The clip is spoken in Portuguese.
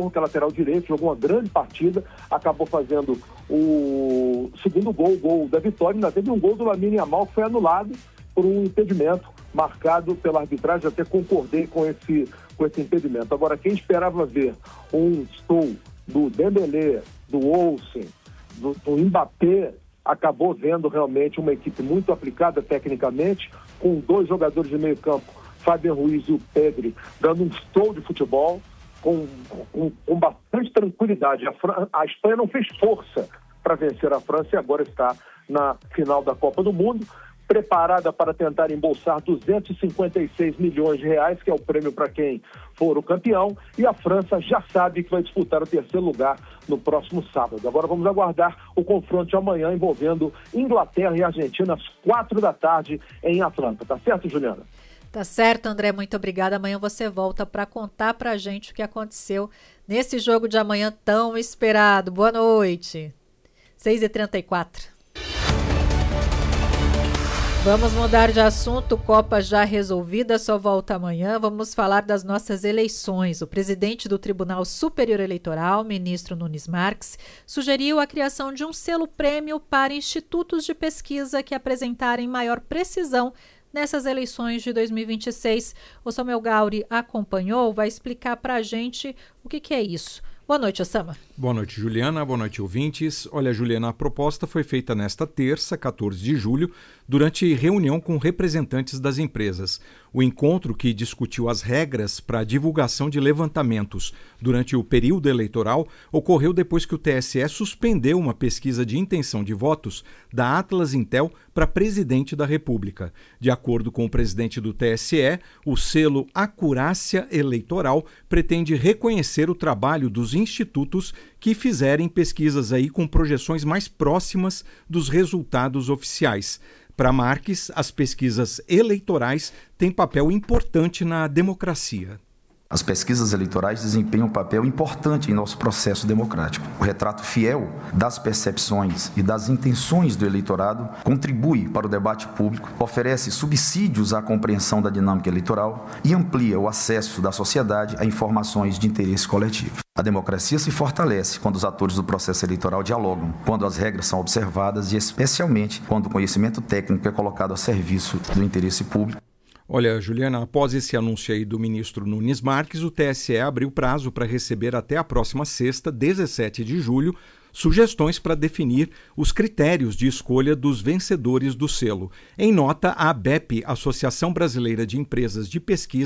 Porro, que é lateral direito, jogou uma grande partida, acabou fazendo o segundo gol, o gol da vitória. Ainda teve um gol do Lamine Yamal que foi anulado por um impedimento marcado pela arbitragem. Até concordei com esse impedimento. Agora, quem esperava ver um Stoll do Dembélé, do Olsen, do Mbappé, acabou vendo realmente uma equipe muito aplicada tecnicamente, com 2 jogadores de meio campo, Fabian Ruiz e o Pedri, dando um show de futebol com bastante tranquilidade. A Espanha não fez força para vencer a França e agora está na final da Copa do Mundo, preparada para tentar embolsar 256 milhões de reais, que é o prêmio para quem for o campeão, e a França já sabe que vai disputar o 3º lugar no próximo sábado. Agora vamos aguardar o confronto de amanhã envolvendo Inglaterra e Argentina às 4 da tarde em Atlanta. Tá certo, Juliana? Tá certo, André, muito obrigada. Amanhã você volta para contar pra gente o que aconteceu nesse jogo de amanhã tão esperado. Boa noite. 6h34. Vamos mudar de assunto, Copa já resolvida, só volta amanhã. Vamos falar das nossas eleições. O presidente do Tribunal Superior Eleitoral, ministro Nunes Marques, sugeriu a criação de um selo prêmio para institutos de pesquisa que apresentarem maior precisão nessas eleições de 2026. O Samuel Gauri acompanhou, vai explicar para a gente o que é isso. Boa noite, Osama. Boa noite, Juliana. Boa noite, ouvintes. Olha, Juliana, a proposta foi feita nesta terça, 14 de julho, durante reunião com representantes das empresas. O encontro, que discutiu as regras para a divulgação de levantamentos durante o período eleitoral, ocorreu depois que o TSE suspendeu uma pesquisa de intenção de votos da Atlas Intel para presidente da República. De acordo com o presidente do TSE, o selo Acurácia Eleitoral pretende reconhecer o trabalho dos institutos que fizerem pesquisas aí com projeções mais próximas dos resultados oficiais. Para Marques, as pesquisas eleitorais têm papel importante na democracia. As pesquisas eleitorais desempenham um papel importante em nosso processo democrático. O retrato fiel das percepções e das intenções do eleitorado contribui para o debate público, oferece subsídios à compreensão da dinâmica eleitoral e amplia o acesso da sociedade a informações de interesse coletivo. A democracia se fortalece quando os atores do processo eleitoral dialogam, quando as regras são observadas e especialmente quando o conhecimento técnico é colocado a serviço do interesse público. Olha, Juliana, após esse anúncio aí do ministro Nunes Marques, o TSE abriu prazo para receber até a próxima sexta, 17 de julho, sugestões para definir os critérios de escolha dos vencedores do selo. Em nota, a ABEP, Associação Brasileira de Empresas de Pesquisa,